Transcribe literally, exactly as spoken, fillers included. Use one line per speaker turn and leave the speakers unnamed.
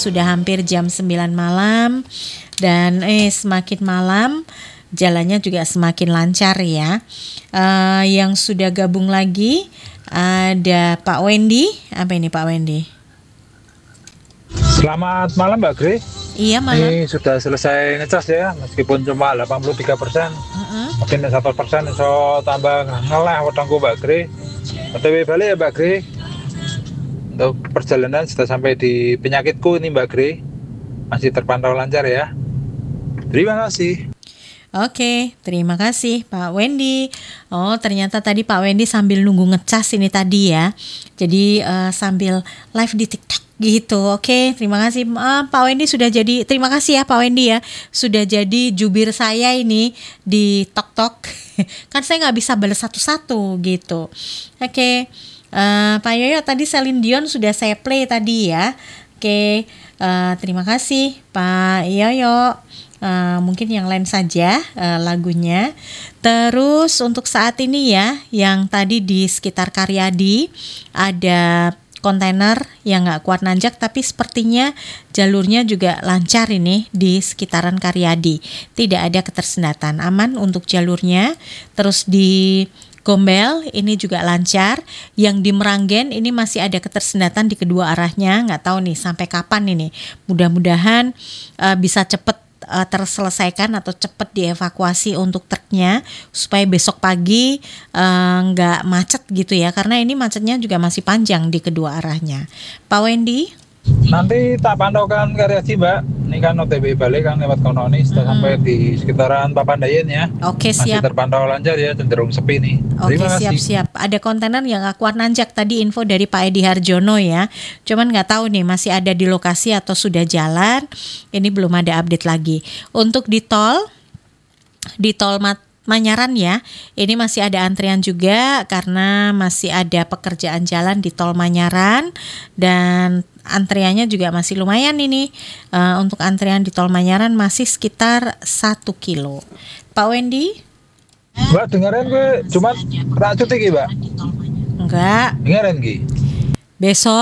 sudah hampir jam sembilan malam dan eh semakin malam jalannya juga semakin lancar ya. Uh, yang sudah gabung lagi ada Pak Wendy. Apa ini Pak Wendy?
Selamat malam Mbak Gri.
Iya malam.
Ini sudah selesai ngecas ya, meskipun cuma delapan puluh tiga persen.
Uh-uh.
Mungkin satu persen so tambah ngelah wetengku Mbak Gri. O T W balik ya Mbak Gri. Untuk perjalanan sudah sampai di penyakitku ini Mbak Gri. Masih terpantau lancar ya. Terima kasih.
Oke, terima kasih Pak Wendy. Oh, ternyata tadi Pak Wendy sambil nunggu ngecas ini tadi ya. Jadi uh, sambil live di TikTok gitu. Oke, terima kasih uh, Pak Wendy sudah jadi. Terima kasih ya Pak Wendy ya, sudah jadi jubir saya ini di TikTok. Kan saya nggak bisa balas satu-satu gitu. Oke, uh, Pak Yoyo tadi Celine Dion sudah saya play tadi ya. Oke, uh, terima kasih Pak Yoyo. Uh, mungkin yang lain saja uh, lagunya. Terus untuk saat ini ya, yang tadi di sekitar Karyadi ada kontainer yang nggak kuat nanjak, tapi sepertinya jalurnya juga lancar ini di sekitaran Karyadi. Tidak ada ketersendatan, aman untuk jalurnya. Terus di Gombel ini juga lancar. Yang di Meranggen ini masih ada ketersendatan di kedua arahnya. Nggak tahu nih sampai kapan ini. Mudah-mudahan uh, bisa cepat uh, terselesaikan atau cepat dievakuasi untuk truknya supaya besok pagi uh, nggak macet gitu ya. Karena ini macetnya juga masih panjang di kedua arahnya. Pak Wendy?
Nanti tak pantaukan Karyadi Mbak. Ini kan O T W balik kan lewat kono nih sudah hmm. sampai di sekitaran Papandayan ya.
Oke, siap.
Masih terpantau lancar ya, cenderung sepi nih.
Oke,
Terima kasih.
siap-siap. Ada kontainer yang gak kuat nanjak tadi info dari Pak Edi Harjono ya. Cuman nggak tahu nih masih ada di lokasi atau sudah jalan. Ini belum ada update lagi. Untuk di tol, di tol Mat Manyaran ya, ini masih ada antrian juga karena masih ada pekerjaan jalan di tol Manyaran dan antriannya juga masih lumayan ini. Uh, untuk antrian di tol Manyaran masih sekitar satu kilo. Pak Wendy?
Mbak dengerin gue cuma tak cuti Mbak.
Enggak.
Dengerin Ki.
Besok